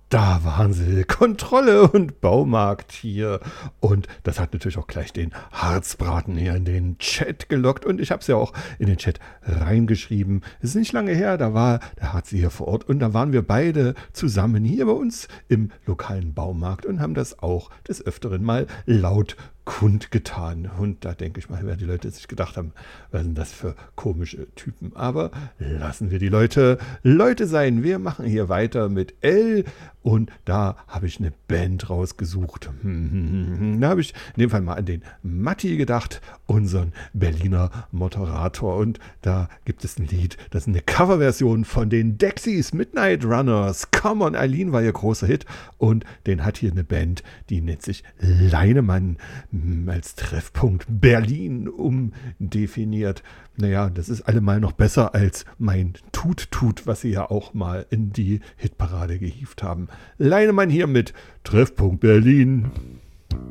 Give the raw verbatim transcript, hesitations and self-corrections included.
Da waren sie, Kontrolle und Baumarkt hier. Und das hat natürlich auch gleich den Harzbraten hier in den Chat gelockt. Und ich habe es ja auch in den Chat reingeschrieben. Es ist nicht lange her, da war der Harzi hier vor Ort. Und da waren wir beide zusammen hier bei uns im lokalen Baumarkt und haben das auch des Öfteren mal laut kundgetan. Und da denke ich mal, werden die Leute sich gedacht haben, was sind das für komische Typen. Aber lassen wir die Leute Leute sein. Wir machen hier weiter mit L. Und da habe ich eine Band rausgesucht. Da habe ich in dem Fall mal an den Matti gedacht, unseren Berliner Moderator. Und da gibt es ein Lied, das ist eine Coverversion von den Dexys, Midnight Runners. Come on, Eileen war ihr großer Hit. Und den hat hier eine Band, die nennt sich Leinemann, als Treffpunkt Berlin umdefiniert. Naja, das ist allemal noch besser als mein Tut-Tut, was sie ja auch mal in die Hitparade gehievt haben. Leinemann hier mit Treffpunkt Berlin.